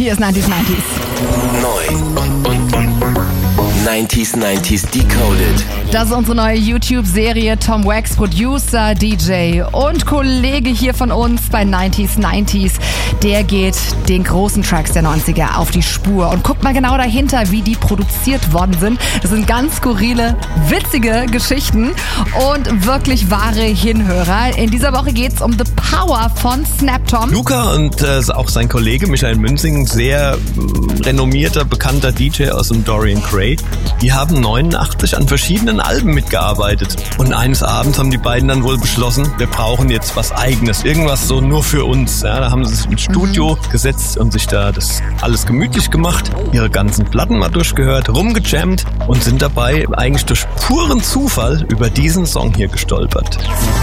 Hier ist 90s 90s. Neu und 90s Decoded. Das ist unsere neue YouTube-Serie. Tom Wax, Producer, DJ und Kollege hier von uns bei 90s 90s. Der geht den großen Tracks der 90er auf die Spur und guckt mal genau dahinter, wie die produziert worden sind. Das sind ganz skurrile, witzige Geschichten und wirklich wahre Hinhörer. In dieser Woche geht's um The Power von Snap Tom. Luca und auch sein Kollege Michael Münzing, sehr renommierter, bekannter DJ aus dem Dorian Gray, die haben 89 an verschiedenen Alben mitgearbeitet. Und eines Abends haben die beiden dann wohl beschlossen, wir brauchen jetzt was Eigenes, irgendwas so nur für uns. Ja, da haben sie sich ins Studio gesetzt und sich da das alles gemütlich gemacht, ihre ganzen Platten mal durchgehört, rumgejammt und sind dabei eigentlich durch puren Zufall über diesen Song hier gestolpert.